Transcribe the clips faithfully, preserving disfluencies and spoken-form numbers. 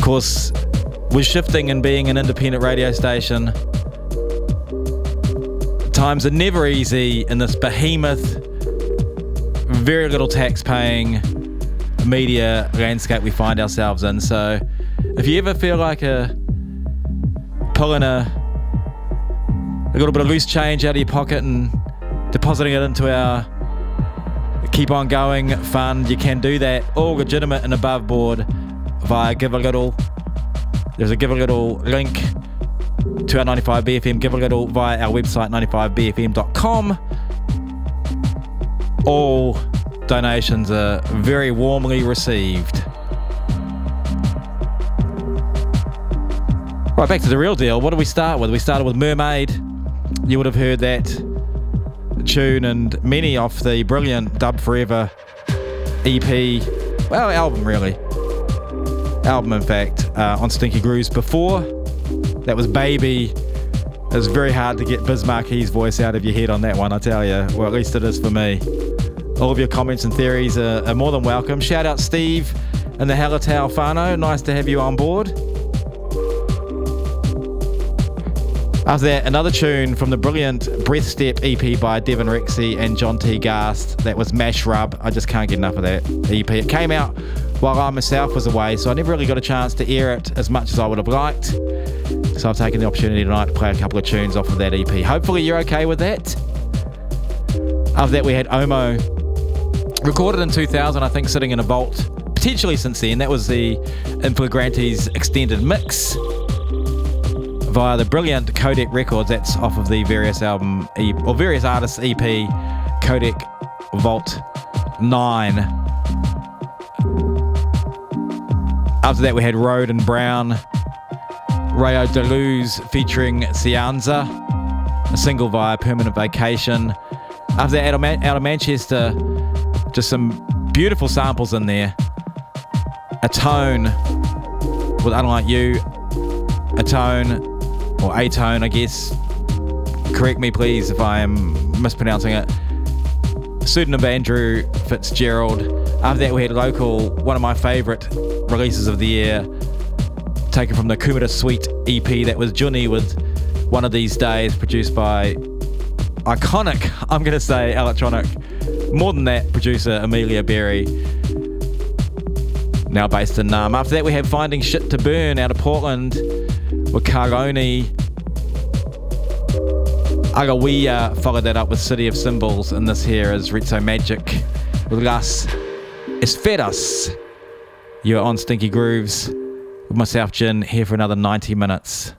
course, with shifting and being an independent radio station, times are never easy in this behemoth, very little tax-paying media landscape we find ourselves in. So if you ever feel like a pulling a, a little bit of loose change out of your pocket and depositing it into our Keep On Going fund, you can do that, all legitimate and above board, via Give a Little. There's a Give a Little link to our ninety-five B F M Give a Little via our website ninety-five b f m dot com. All donations are very warmly received. Right, back to the real deal. What did we start with? We started with Mermaid. You would have heard that tune and many off the brilliant Dub Forever E P, well, album really. Album, in fact, uh, on Stinky Grooves before. That was Baby. It was very hard to get Biz Marquee's voice out of your head on that one, I tell you. Well, at least it is for me. All of your comments and theories are, are more than welcome. Shout out Steve and the Hallertau whānau. Nice to have you on board. After that, another tune from the brilliant Breath Step E P by Devin Rexy and John T. Gast. That was Mash Rub. I just can't get enough of that E P. It came out while I myself was away, so I never really got a chance to air it as much as I would have liked. So I've taken the opportunity tonight to play a couple of tunes off of that E P. Hopefully you're okay with that. After that, we had Omo, recorded in two thousand, I think, sitting in a vault, potentially since then. That was the Inflagrante's extended mix via the brilliant Codec Records. That's off of the various album e- or various artists E P Codec Vault nine. After that, we had Road and Brown, Rayo Deleuze featuring Cianza, a single via Permanent Vacation. After that, out of, Man- out of Manchester, just some beautiful samples in there. A Tone with Unlike You, A Tone, or A Tone, I guess. Correct me, please, if I am mispronouncing it. Student of Andrew Fitzgerald. After that, we had Local, one of my favourite releases of the year, taken from the Kumara Suite E P. That was Juni with One of These Days, produced by iconic, I'm going to say, electronic, more than that, producer Amelia Berry, now based in Naarm. After that, we had Finding Shit to Burn out of Portland with Caroni. Agawiya followed that up with City of Symbols, and this here is Rizzo Magic with Las Esferas. You're on Stinky Grooves with myself, Jin, here for another ninety minutes.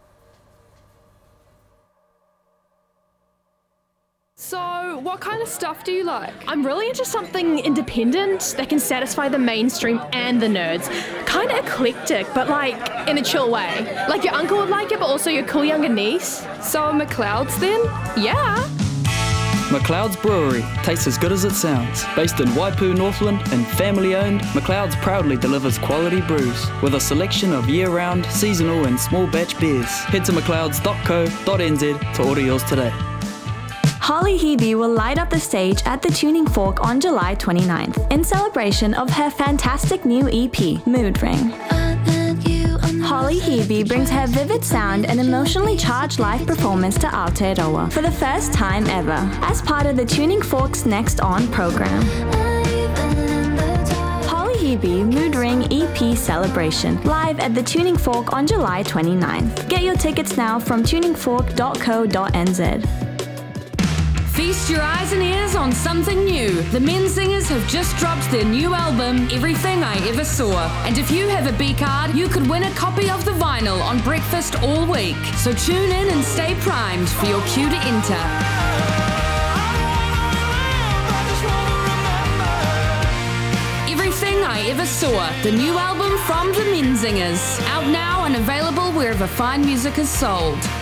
So, what kind of stuff do you like? I'm really into something independent that can satisfy the mainstream and the nerds. Kind of eclectic, but like in a chill way. Like your uncle would like it, but also your cool younger niece. So are McLeod's then? Yeah. McLeod's Brewery tastes as good as it sounds. Based in Waipu, Northland, and family-owned, McLeod's proudly delivers quality brews with a selection of year-round, seasonal, and small batch beers. Head to mcleods dot co dot n z to order yours today. Holly Hebe will light up the stage at the Tuning Fork on July twenty-ninth in celebration of her fantastic new E P, Mood Ring. Holly Hebe brings her vivid sound and emotionally charged live performance to Aotearoa for the first time ever, as part of the Tuning Fork's Next On program. Holly Hebe Mood Ring E P Celebration, live at the Tuning Fork on July twenty-ninth. Get your tickets now from tuning fork dot co dot n z. Feast your eyes and ears on something new. The Menzingers have just dropped their new album, Everything I Ever Saw. And if you have a B card, you could win a copy of the vinyl on breakfast all week. So tune in and stay primed for your cue to enter. Everything I Ever Saw, the new album from the Menzingers. Out now and available wherever fine music is sold.